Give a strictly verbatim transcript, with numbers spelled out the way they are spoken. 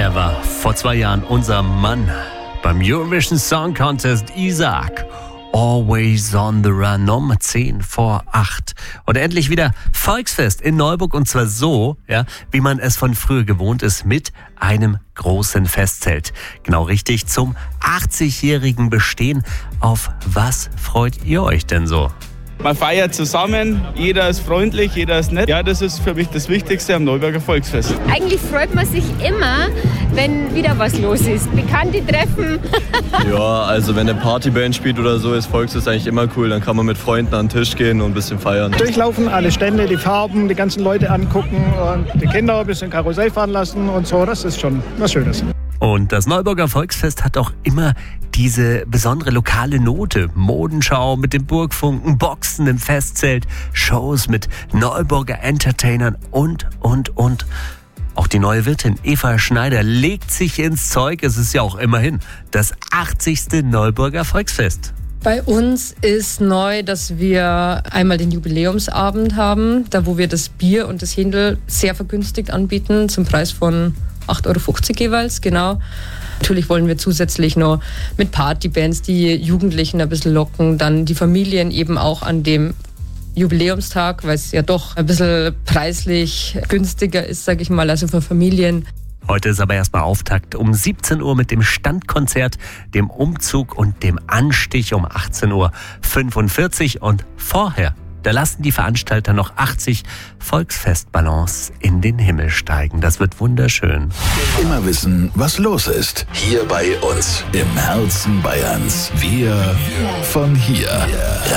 Er war vor zwei Jahren unser Mann beim Eurovision Song Contest, Isaac. Always on the Run um zehn vor acht. Und endlich wieder Volksfest in Neuburg, und zwar so, ja, wie man es von früher gewohnt ist, mit einem großen Festzelt. Genau richtig, zum achtzigjährigen Bestehen. Auf was freut ihr euch denn so? Man feiert zusammen, jeder ist freundlich, jeder ist nett. Ja, das ist für mich das Wichtigste am Neuburger Volksfest. Eigentlich freut man sich immer, wenn wieder was los ist. Bekannte treffen. Ja, also wenn eine Partyband spielt oder so, ist Volksfest eigentlich immer cool. Dann kann man mit Freunden an den Tisch gehen und ein bisschen feiern. Durchlaufen, alle Stände, die Farben, die ganzen Leute angucken und die Kinder ein bisschen Karussell fahren lassen und so. Das ist schon was Schönes. Und das Neuburger Volksfest hat auch immer diese besondere lokale Note. Modenschau mit dem Burgfunken, Boxen im Festzelt, Shows mit Neuburger Entertainern und, und, und. Auch die neue Wirtin Eva Schneider legt sich ins Zeug. Es ist ja auch immerhin das achtzigste Neuburger Volksfest. Bei uns ist neu, dass wir einmal den Jubiläumsabend haben, da wo wir das Bier und das Händel sehr vergünstigt anbieten, zum Preis von acht Euro fünfzig jeweils, genau. Natürlich wollen wir zusätzlich noch mit Partybands die Jugendlichen ein bisschen locken, dann die Familien eben auch an dem Jubiläumstag, weil es ja doch ein bisschen preislich günstiger ist, sage ich mal, also für Familien. Heute ist aber erstmal Auftakt um siebzehn Uhr mit dem Standkonzert, dem Umzug und dem Anstich um achtzehn Uhr fünfundvierzig. Und vorher, da lassen die Veranstalter noch achtzig Volksfestballons in den Himmel steigen. Das wird wunderschön. Immer wissen, was los ist. Hier bei uns im Herzen Bayerns. Wir von hier.